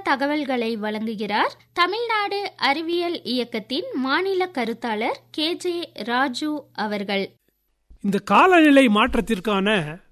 தகவல்களை வழங்குகிறார் தமிழ்நாடு அறிவியல் இயக்கத்தின் மாநில கருத்தாளர் KJ ராஜு அவர்கள். இந்த காலநிலை மாற்றத்திற்கான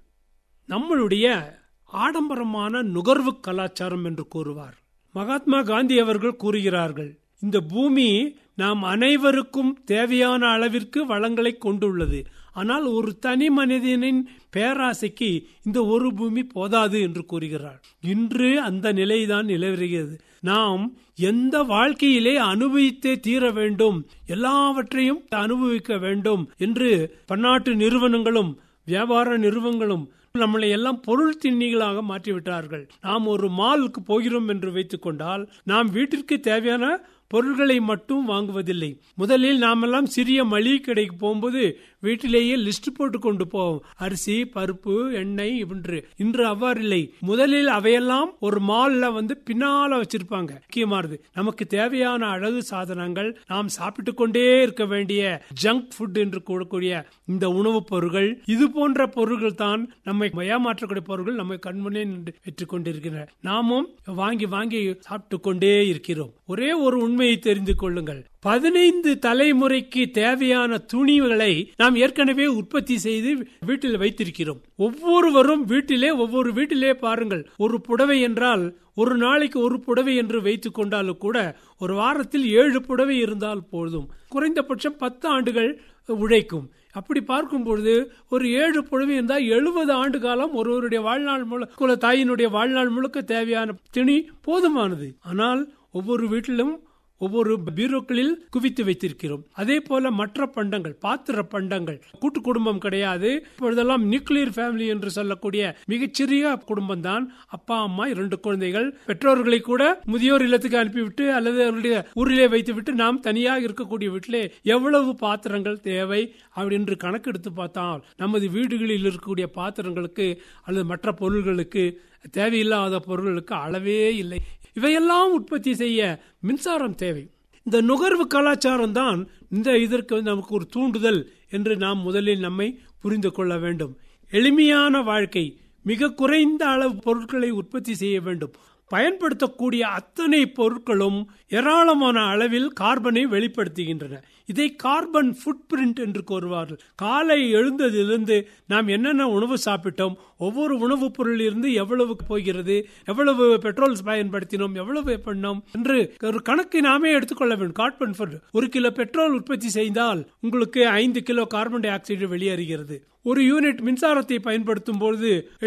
நம்மளுடைய ஆடம்பரமான நுகர்வு கலாச்சாரம் என்று கூறுவார். மகாத்மா காந்தி அவர்கள் கூறுகிறார்கள், இந்த பூமி நாம் அனைவருக்கும் தேவையான அளவிற்கு வளங்களை கொண்டுள்ளது. ஆனால் ஒரு தனி மனிதனின் பேராசைக்கு இந்த ஒரு பூமி போதாது என்று கூறுகிறார். இன்று அந்த நிலைதான் நிலவுகிறது. நாம் எந்த வாழ்க்கையிலே அனுபவித்தே தீர வேண்டும், எல்லாவற்றையும் அனுபவிக்க வேண்டும் என்று பன்னாட்டு நிறுவனங்களும் வியாபார நிறுவனங்களும் நம்மளை எல்லாம் பொருள் திண்ணிகளாக மாற்றிவிட்டார்கள். நாம் ஒரு மாலுக்கு போகிறோம் என்று வைத்துக் கொண்டால் நாம் வீட்டிற்கு தேவையான பொருட்களை மட்டும் வாங்குவதில்லை. முதலில் நாமெல்லாம் சிறிய மளிகை கடைக்கு போகும்போது வீட்டிலேயே லிஸ்ட் போட்டு கொண்டு போவோம், அரிசி, பருப்பு, எண்ணெய் என்று. இன்று அவ்வாறு இல்லை. முதலில் அவையெல்லாம் ஒரு மால்ல பின்னால வச்சிருப்பாங்க. முக்கியமானது நமக்கு தேவையான அழகு சாதனங்கள், நாம் சாப்பிட்டு கொண்டே இருக்க வேண்டிய ஜங்க் ஃபுட் என்று கூறக்கூடிய இந்த உணவுப் பொருட்கள், இது போன்ற பொருட்கள் தான் நம்மை ஏமாற்றக்கூடிய பொருட்கள் நம்மை கண்முன்னே நின்று பெற்றுக் கொண்டிருக்கின்றன. நாமும் வாங்கி வாங்கி சாப்பிட்டு கொண்டே இருக்கிறோம். ஒரே ஒரு உண்மையை தெரிந்து கொள்ளுங்கள், 15 தலைமுறைக்கு தேவையான துணிகளை நாம் ஏற்கனவே உற்பத்தி செய்து வீட்டில் வைத்திருக்கிறோம். ஒவ்வொருவரும் ஒவ்வொரு வீட்டிலே பாருங்கள், ஒரு புடவை என்றால் ஒரு நாளைக்கு ஒரு புடவை என்று வைத்துக் கொண்டாலும் கூட ஒரு வாரத்தில் 7 புடவை இருந்தால் போதும். குறைந்தபட்சம் 10 ஆண்டுகள் உழைக்கும். அப்படி பார்க்கும் பொழுது ஒரு 7 புடவை இருந்தால் 70 ஆண்டு காலம் ஒருவருடைய வாழ்நாள் முழுக்க, தாயினுடைய வாழ்நாள் முழுக்க தேவையான துணி போதுமானது. ஆனால் ஒவ்வொரு வீட்டிலும் ஒவ்வொரு பீரோக்களில் குவித்து வைத்திருக்கிறோம். அதே போல மற்ற பண்டங்கள், பாத்திர பண்டங்கள், கூட்டு குடும்பம் கிடையாது. இப்பொழுதெல்லாம் நியூக்ளியர் ஃபேமிலி என்று சொல்லக்கூடிய மிகச்சிறிய குடும்பம் தான். அப்பா, அம்மா, 2 குழந்தைகள். பெற்றோர்களை கூட முதியோர் இல்லத்துக்கு அனுப்பிவிட்டு அல்லது அவருடைய ஊரிலே வைத்துவிட்டு நாம் தனியாக இருக்கக்கூடிய வீட்டிலே எவ்வளவு பாத்திரங்கள் தேவை அப்படின்னு கணக்கெடுத்து பார்த்தால் நமது வீடுகளில் இருக்கக்கூடிய பாத்திரங்களுக்கு அல்லது மற்ற பொருள்களுக்கு, தேவையில்லாத பொருள்களுக்கு அளவே இல்லை. இவையெல்லாம் உற்பத்தி செய்ய மின்சாரம் தேவை. இந்த நுகர்வு கலாச்சாரம் தான் இதற்கு நமக்கு ஒரு தூண்டுதல் என்று நாம் முதலில் நம்மை புரிந்து கொள்ள வேண்டும். எளிமையான வாழ்க்கை, மிக குறைந்த அளவு பொருட்களை உற்பத்தி செய்ய வேண்டும். பயன்படுத்தக்கூடிய அத்தனை பொருட்களும் ஏராளமான அளவில் கார்பனை வெளிப்படுத்துகின்றன. இதை கார்பன் ஃபுட் பிரிண்ட் என்று கூறுவார்கள். காலை எழுந்ததிலிருந்து நாம் என்னென்ன உணவு சாப்பிட்டோம், ஒவ்வொரு உணவுப் பொருளிலிருந்து எவ்வளவு போகிறது, எவ்வளவு பெட்ரோல் பயன்படுத்தினோம், எவ்வளவு பண்ணோம் என்று ஒரு கணக்கு நாமே எடுத்துக்கொள்ள வேண்டும். கார்பன் ஃபுட், 1 கிலோ பெட்ரோல் உற்பத்தி செய்தால் உங்களுக்கு 5 கிலோ கார்பன் டை ஆக்சைடு வெளியேறுகிறது. ஒரு யூனிட் மின்சாரத்தை பயன்படுத்தும் பொழுது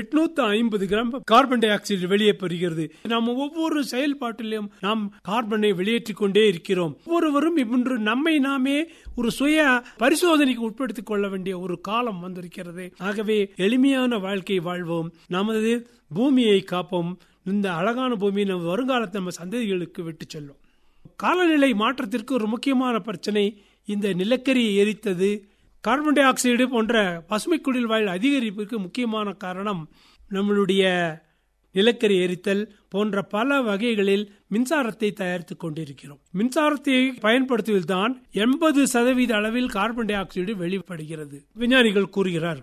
850 கிராம் கார்பன் டை ஆக்சைடு வெளியே பெறுகிறது. நாம் ஒவ்வொரு செயல்பாட்டிலும் நாம் கார்பனை வெளியேற்றிக் கொண்டே இருக்கிறோம். ஒவ்வொருவரும் இன்று நம்மை நாமே ஒரு சுய பரிசோதனைக்கு உட்படுத்திக் கொள்ள வேண்டிய ஒரு காலம் வந்திருக்கிறது. ஆகவே எளிமையான வாழ்க்கை வாழ்வோம், நமது பூமியை காப்போம். இந்த அழகான பூமியை நம்ம வருங்காலத்தில் நம்ம சந்ததிகளுக்கு விட்டு செல்லும். காலநிலை மாற்றத்திற்கு ஒரு முக்கியமான பிரச்சனை இந்த நிலக்கரி எரித்தது, கார்பன் டை ஆக்சைடு போன்ற பசுமை குடில் வாயு அதிகரிப்புக்கு முக்கியமான காரணம் நம்மளுடைய நிலக்கரி எரித்தல் போன்ற பல வகைகளில் மின்சாரத்தை தயாரித்துக் கொண்டிருக்கிறோம். மின்சாரத்தை பயன்படுத்துவதில் தான் 80% அளவில் கார்பன் டை ஆக்சைடு வெளிப்படுகிறது விஞ்ஞானிகள் கூறுகிறார்கள்.